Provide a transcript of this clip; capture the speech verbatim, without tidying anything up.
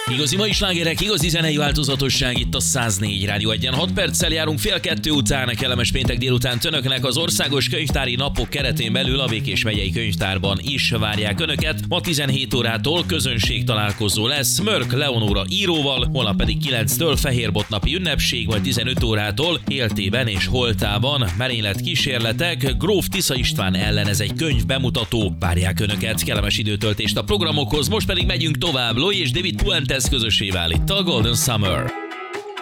Igazi mai slágerek, igazi zenei változatosság itt a száz négy Rádió egyen. hat perccel járunk fél kettő után, kellemes péntek délután Önöknek az országos könyvtári napok keretén belül a Békés megyei könyvtárban is várják Önöket. Ma tizenhét órától közönségtalálkozó lesz Mörk Leonóra íróval, holnap pedig kilenctől fehérbotnapi ünnepség, majd tizenöt órától Éltében és Holtában merényletkísérletek, Gróf Tisza István ellen ez egy könyv bemutató. Várják Önöket, kellemes időtöltést a programokhoz, most pedig megyünk tovább. Loi és David Puentes közösével itt a Golden Summer.